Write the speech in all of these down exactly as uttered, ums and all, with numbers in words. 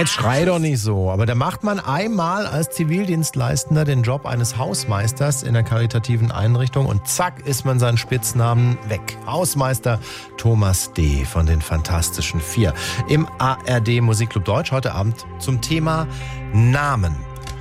jetzt schrei doch nicht so. Aber da macht man einmal als Zivildienstleistender den Job eines Hausmeisters in einer karitativen Einrichtung und zack ist man seinen Spitznamen weg. Hausmeister Thomas D. von den Fantastischen Vier. Im A R D Musikclub Deutsch heute Abend zum Thema Namen.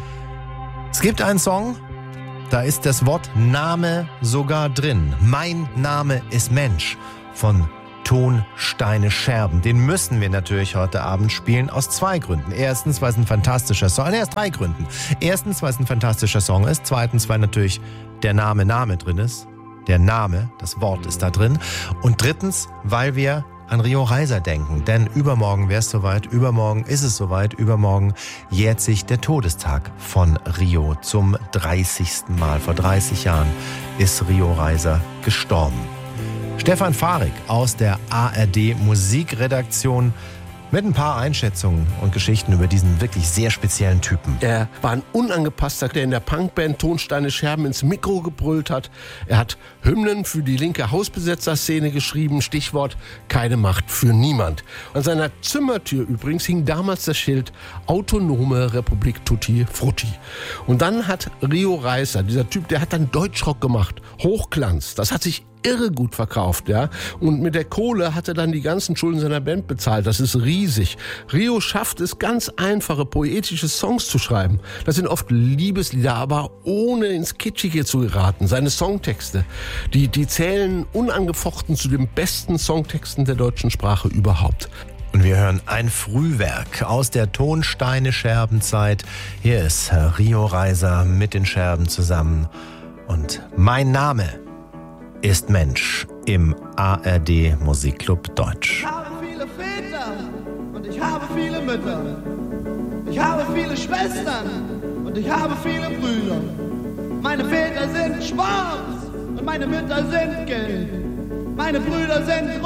Es gibt einen Song, da ist das Wort Name sogar drin. Mein Name ist Mensch von Tonsteine Scherben. Den müssen wir natürlich heute Abend spielen aus zwei Gründen. Erstens, weil es ein fantastischer Song ist. Nee, aus drei Gründen. Erstens, weil es ein fantastischer Song ist. Zweitens, weil natürlich der Name Name drin ist. Der Name, das Wort ist da drin. Und drittens, weil wir an Rio Reiser denken. Denn übermorgen wäre es soweit, übermorgen ist es soweit, übermorgen jährt sich der Todestag von Rio zum dreißigsten Mal. Vor dreißig Jahren ist Rio Reiser gestorben. Stefan Fahrig aus der A R D Musikredaktion mit ein paar Einschätzungen und Geschichten über diesen wirklich sehr speziellen Typen. Er war ein Unangepasster, der in der Punkband Tonsteine Scherben ins Mikro gebrüllt hat. Er hat Hymnen für die linke Hausbesetzerszene geschrieben, Stichwort keine Macht für niemand. An seiner Zimmertür übrigens hing damals das Schild Autonome Republik Tutti Frutti. Und dann hat Rio Reiser, dieser Typ, der hat dann Deutschrock gemacht, Hochglanz. Das hat sich irre gut verkauft, ja. Und mit der Kohle hat er dann die ganzen Schulden seiner Band bezahlt. Das ist riesig. Rio schafft es, ganz einfache, poetische Songs zu schreiben. Das sind oft Liebeslieder, aber ohne ins Kitschige zu geraten. Seine Songtexte, die, die zählen unangefochten zu den besten Songtexten der deutschen Sprache überhaupt. Und wir hören ein Frühwerk aus der Tonsteine-Scherbenzeit. Hier ist Rio Reiser mit den Scherben zusammen. Und mein Name ist Mensch im A R D Musikclub Deutsch. Ich habe viele Väter und ich habe viele Mütter. Ich habe viele Schwestern und ich habe viele Brüder. Meine Väter sind schwarz und meine Mütter sind gelb. Meine Brüder sind